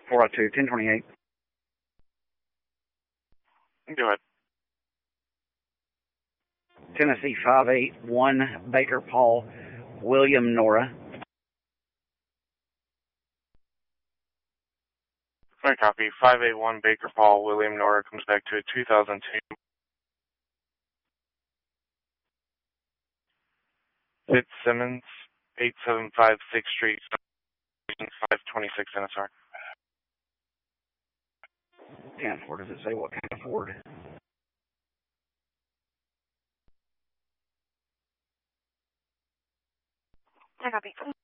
402, 1028. Go ahead. Tennessee 581, Baker Paul, William Nora. Fair copy. 581 Baker Paul, William Nora comes back to a 2002. Fitzsimmons, 875 6th Street, 526 NSR. Damn, where does it say what kind of Ford? I copy.